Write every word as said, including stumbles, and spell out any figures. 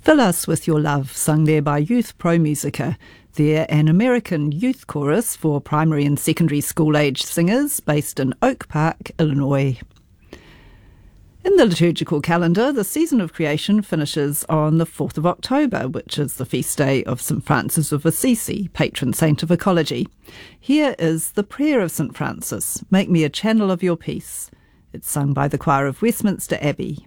Fill Us With Your Love, sung there by Youth Pro Musica. They're an American youth chorus for primary and secondary school-age singers based in Oak Park, Illinois. In the liturgical calendar, the season of creation finishes on the fourth of October, which is the feast day of Saint Francis of Assisi, patron saint of ecology. Here is the prayer of Saint Francis, "Make me a channel of your peace." It's sung by the choir of Westminster Abbey.